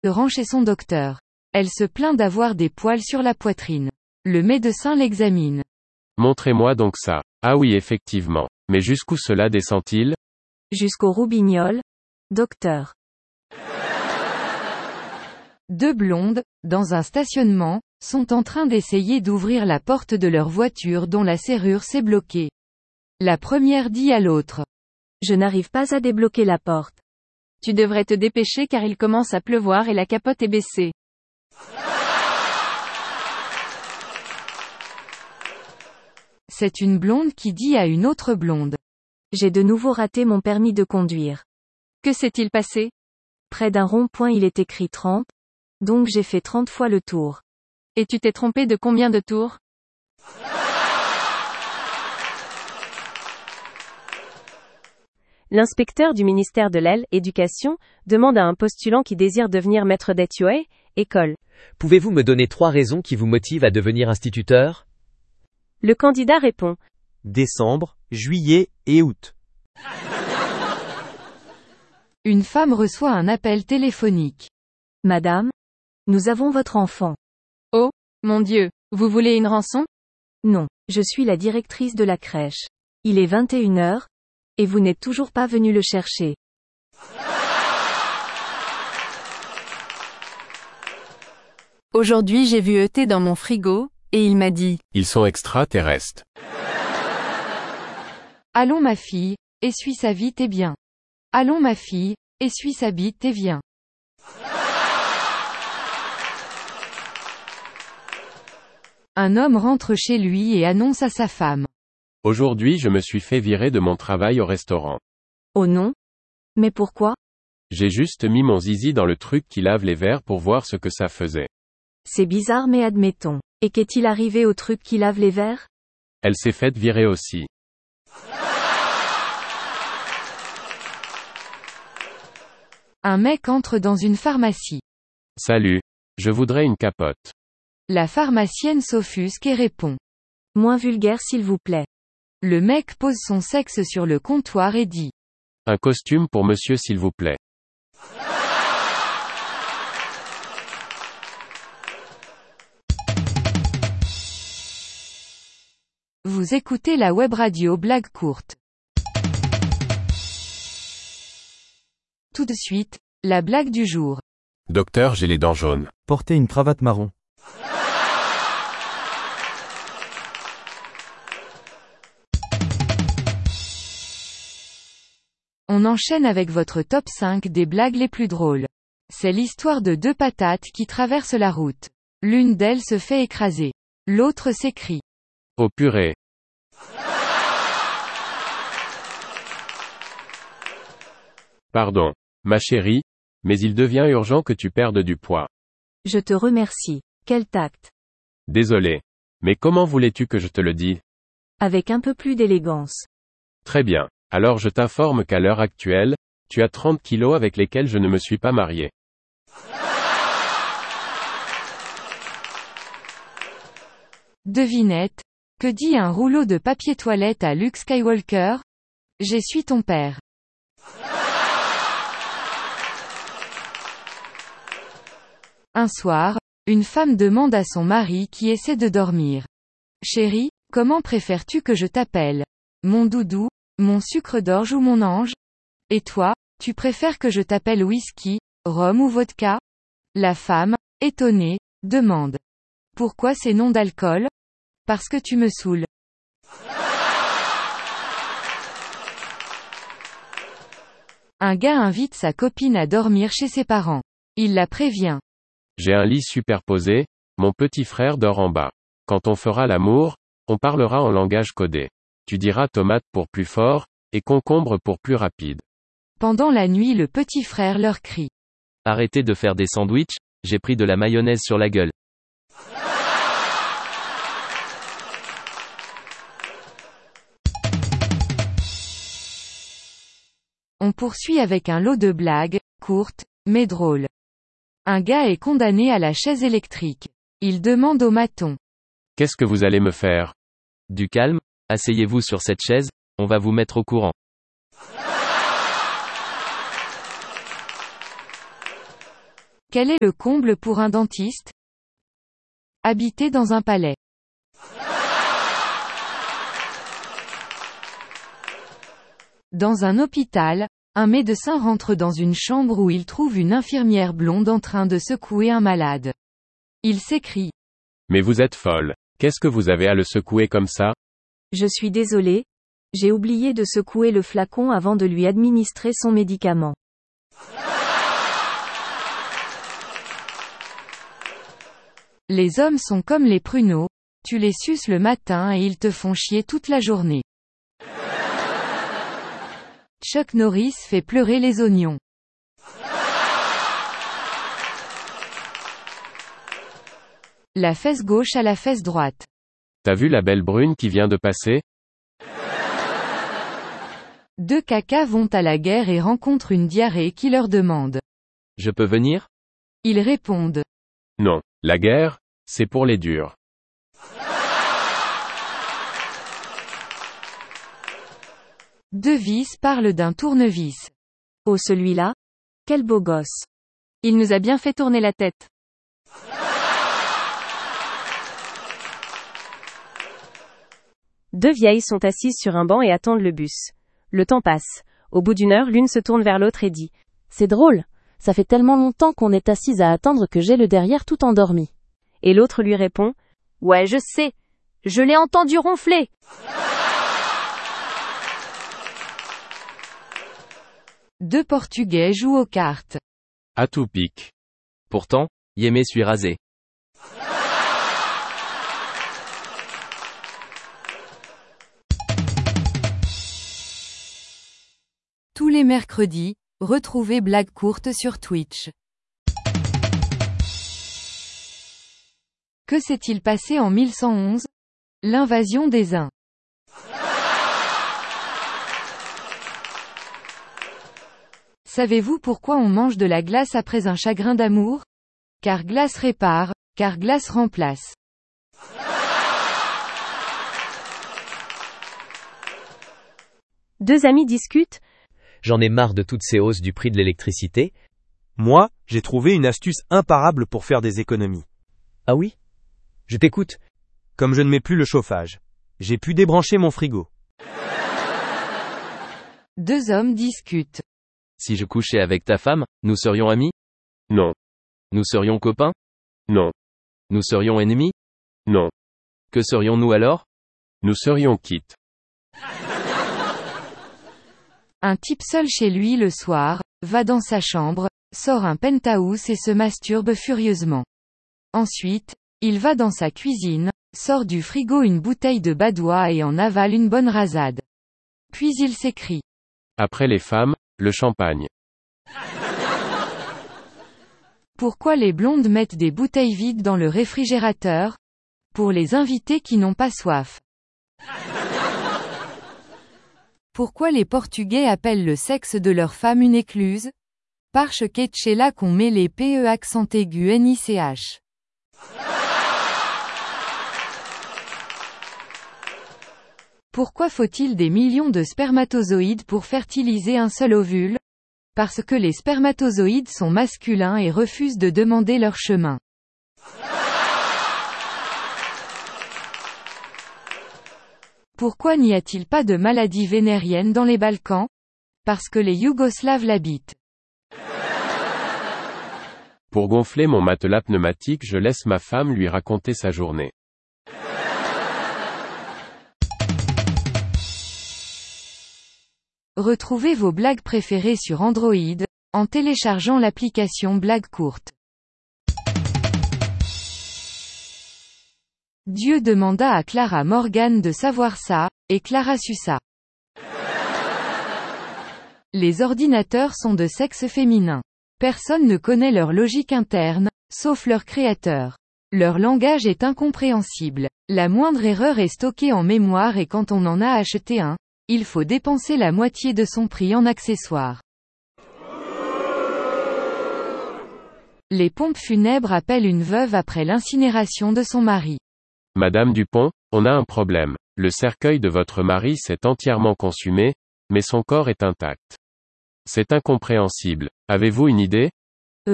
rend chez son docteur. Elle se plaint d'avoir des poils sur la poitrine. Le médecin l'examine. Montrez-moi donc ça. Ah oui effectivement. Mais jusqu'où cela descend-il? Jusqu'au roubignoles. Docteur. Deux blondes, dans un stationnement, sont en train d'essayer d'ouvrir la porte de leur voiture dont la serrure s'est bloquée. La première dit à l'autre. Je n'arrive pas à débloquer la porte. Tu devrais te dépêcher car il commence à pleuvoir et la capote est baissée. C'est une blonde qui dit à une autre blonde. J'ai de nouveau raté mon permis de conduire. Que s'est-il passé? Près d'un rond-point il est écrit 30, donc j'ai fait 30 fois le tour. Et tu t'es trompé de combien de tours? L'inspecteur du ministère de l'Éducation demande à un postulant qui désire devenir maître d'école, école. Pouvez-vous me donner 3 raisons qui vous motivent à devenir instituteur? Le candidat répond. Décembre, juillet et août. Une femme reçoit un appel téléphonique. Madame, nous avons votre enfant. Oh, mon Dieu, vous voulez une rançon? Non, je suis la directrice de la crèche. Il est 21h, et vous n'êtes toujours pas venu le chercher. Aujourd'hui j'ai vu E.T. dans mon frigo, et il m'a dit. Ils sont extraterrestres. Allons ma fille, essuie sa vite et bien. Allons ma fille, essuie sa bite et viens. Un homme rentre chez lui et annonce à sa femme. Aujourd'hui je me suis fait virer de mon travail au restaurant. Oh non? Mais pourquoi? J'ai juste mis mon zizi dans le truc qui lave les verres pour voir ce que ça faisait. C'est bizarre mais admettons. Et qu'est-il arrivé au truc qui lave les verres? Elle s'est faite virer aussi. Un mec entre dans une pharmacie. Salut. Je voudrais une capote. La pharmacienne s'offusque et répond. Moins vulgaire s'il vous plaît. Le mec pose son sexe sur le comptoir et dit. Un costume pour monsieur s'il vous plaît. Vous écoutez la web radio Blague courte. Tout de suite, la blague du jour. Docteur, j'ai les dents jaunes. Portez une cravate marron. On enchaîne avec votre top 5 des blagues les plus drôles. C'est l'histoire de deux patates qui traversent la route. L'une d'elles se fait écraser. L'autre s'écrie. Oh purée. Pardon, ma chérie, mais il devient urgent que tu perdes du poids. Je te remercie. Quel tact. Désolé. Mais comment voulais-tu que je te le dise? Avec un peu plus d'élégance. Très bien. Alors je t'informe qu'à l'heure actuelle, tu as 30 kilos avec lesquels je ne me suis pas marié. Devinette. Que dit un rouleau de papier toilette à Luke Skywalker? J'essuie ton père. Un soir, une femme demande à son mari qui essaie de dormir. Chérie, comment préfères-tu que je t'appelle? Mon doudou, mon sucre d'orge ou mon ange? Et toi, tu préfères que je t'appelle whisky, rhum ou vodka? La femme, étonnée, demande. Pourquoi ces noms d'alcool? Parce que tu me saoules. Un gars invite sa copine à dormir chez ses parents. Il la prévient. J'ai un lit superposé, mon petit frère dort en bas. Quand on fera l'amour, on parlera en langage codé. Tu diras tomate pour plus fort, et concombre pour plus rapide. Pendant la nuit le petit frère leur crie. Arrêtez de faire des sandwichs, j'ai pris de la mayonnaise sur la gueule. On poursuit avec un lot de blagues, courtes, mais drôles. Un gars est condamné à la chaise électrique. Il demande au maton. Qu'est-ce que vous allez me faire? Du calme, asseyez-vous sur cette chaise, on va vous mettre au courant. Quel est le comble pour un dentiste? Habiter dans un palais. Dans un hôpital, un médecin rentre dans une chambre où il trouve une infirmière blonde en train de secouer un malade. Il s'écrie. Mais vous êtes folle. Qu'est-ce que vous avez à le secouer comme ça? Je suis désolé. J'ai oublié de secouer le flacon avant de lui administrer son médicament. Les hommes sont comme les pruneaux. Tu les suces le matin et ils te font chier toute la journée. Chuck Norris fait pleurer les oignons. La fesse gauche à la fesse droite. T'as vu la belle brune qui vient de passer? Deux cacas vont à la guerre et rencontrent une diarrhée qui leur demande. Je peux venir? Ils répondent. Non. La guerre, c'est pour les durs. Deux vis parlent d'un tournevis. Oh celui-là? Quel beau gosse. Il nous a bien fait tourner la tête. Deux vieilles sont assises sur un banc et attendent le bus. Le temps passe. Au bout d'une heure, l'une se tourne vers l'autre et dit. C'est drôle. Ça fait tellement longtemps qu'on est assise à attendre que j'ai le derrière tout endormi. Et l'autre lui répond. Ouais, je sais. Je l'ai entendu ronfler. Deux Portugais jouent aux cartes. À tout pique. Pourtant, Yémé suis rasé. Tous les mercredis, retrouvez Blague courte sur Twitch. Que s'est-il passé en 1111? L'invasion des Huns. Savez-vous pourquoi on mange de la glace après un chagrin d'amour? Car glace répare, car glace remplace. Deux amis discutent. J'en ai marre de toutes ces hausses du prix de l'électricité. Moi, j'ai trouvé une astuce imparable pour faire des économies. Ah oui? Je t'écoute. Comme je ne mets plus le chauffage, j'ai pu débrancher mon frigo. Deux hommes discutent. Si je couchais avec ta femme, nous serions amis? Non. Nous serions copains? Non. Nous serions ennemis? Non. Que serions-nous alors? Nous serions quittes. Un type seul chez lui le soir, va dans sa chambre, sort un penthouse et se masturbe furieusement. Ensuite, il va dans sa cuisine, sort du frigo une bouteille de badois et en avale une bonne rasade. Puis il s'écrie. Après les femmes, le champagne. Pourquoi les blondes mettent des bouteilles vides dans le réfrigérateur? Pour les invités qui n'ont pas soif. Pourquoi les Portugais appellent le sexe de leur femme une écluse? Parce que c'est là qu'on met les PE accent aigu NICH. Pourquoi faut-il des millions de spermatozoïdes pour fertiliser un seul ovule? Parce que les spermatozoïdes sont masculins et refusent de demander leur chemin. Pourquoi n'y a-t-il pas de maladie vénérienne dans les Balkans? Parce que les Yougoslaves l'habitent. Pour gonfler mon matelas pneumatique, je laisse ma femme lui raconter sa journée. Retrouvez vos blagues préférées sur Android, en téléchargeant l'application Blague courte. Dieu demanda à Clara Morgan de savoir ça, et Clara sut ça. Les ordinateurs sont de sexe féminin. Personne ne connaît leur logique interne, sauf leur créateur. Leur langage est incompréhensible. La moindre erreur est stockée en mémoire et quand on en a acheté un, il faut dépenser la moitié de son prix en accessoires. Les pompes funèbres appellent une veuve après l'incinération de son mari. Madame Dupont, on a un problème. Le cercueil de votre mari s'est entièrement consumé, mais son corps est intact. C'est incompréhensible. Avez-vous une idée?